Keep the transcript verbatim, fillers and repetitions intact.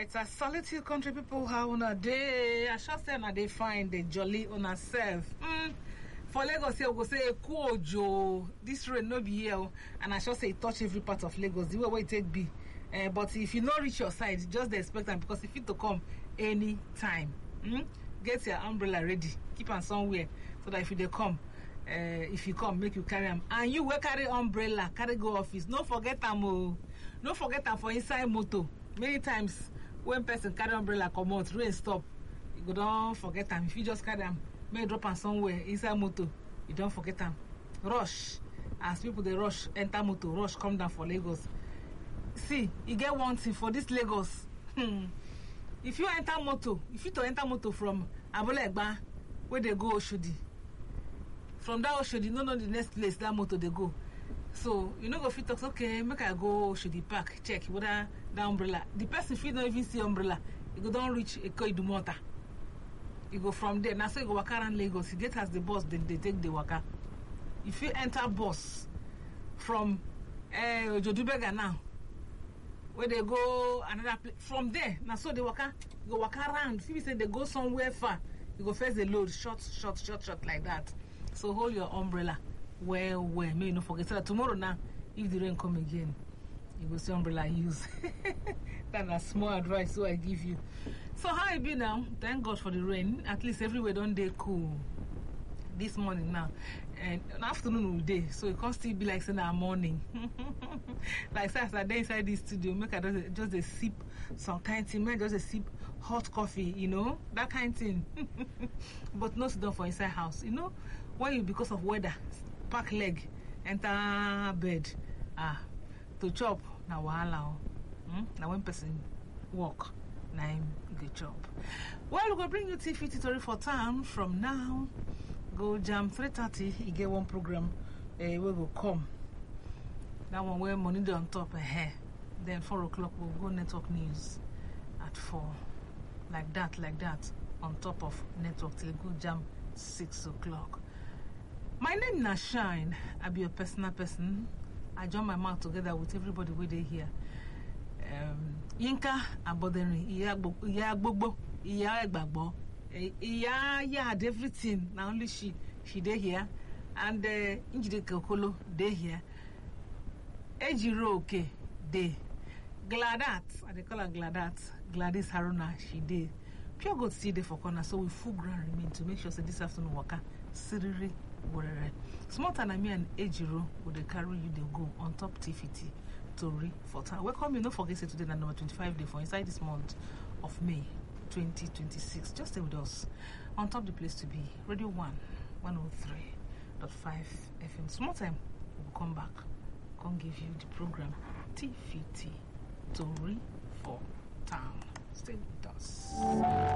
right, I salute you, country people. How on a day? I shall say, na they find the jolly on herself. Mm. For Lagos, here we go say Kuojo. This rain no be here, and I shall say it touch every part of Lagos. The way where it take be. Uh, but if you not reach your side, just expect them because if it to come any time. Mm? Get your umbrella ready. Keep on somewhere so that if you they come, uh, if you come, make you carry them. And you will carry umbrella, carry go office. No forget them. Oh. No forget them for inside motor. Many times when person carry umbrella come out, rain stop. You go don't forget them. If you just carry them, may drop them somewhere inside motor. You don't forget them. Rush. As people they rush, enter motor, rush, come down for Lagos. See, you get one thing for this Lagos. Hmm. If you enter motor, if you to enter motor from Abolegba, where they go Oshodi, from that Oshodi, no, no, the next place that motor they go. So you know, go fit talk. Okay, make I go Oshodi Park, check whether the umbrella. The person if you don't even see umbrella, you go don't reach Eko Idumota. You go from there. Now so you go waka around Lagos. You get as the bus, then they take the waka. If you enter bus from uh, Jodubega now, where they go another place from there. Now so they waka, you go waka around. If you say they go somewhere far, you go first the load, short, short, short, short like that. So hold your umbrella well, well. May you not forget. So that tomorrow now, if the rain come again, you go see umbrella use. That's a small advice so I give you. So how it be now? Thank God for the rain. At least everywhere don't they cool. This morning now, and afternoon all day, so it can't still be like saying our morning. Like say, as I day inside this studio, make I just just a sip some kind of thing, make just a sip hot coffee, you know, that kind of thing. But not sit down for inside house, you know, when you because of weather, pack leg, enter bed, ah, to chop na wahala. Hmm? Now when person walk, na him go chop. Well, we go bring you T fifty story for town from now. Go jam three thirty, you get one program, uh, we will come. That one where money on top of hair. Then four o'clock we'll go network news at four. Like that, like that. On top of network till go jam six o'clock. My name is Shine. I be a personal person. I join my mouth together with everybody where they here. Um Yinka Abodeni, Iya Gbogbo, Iya Egbagbo. Yeah, yeah, everything. Now only she, she dey here, and Injide Kokolo dey here. Ejiro okay dey. Gladat, I dey call her Gladat. Gladys Haruna, she dey. Pure God still dey for corner, so we full ground remain to make sure that this afternoon waka siriri worere. Small time me and Ejiro will dey carry you dey go on top T fifty Tori for time. Welcome you. No forget say today na number twenty-five day for inside this month of May. twenty twenty-six. Just stay with us on top the place to be. Radio one, one oh three point five F M. Small time, we'll come back. Come give you the program T fifty Tori for Town. Stay with us.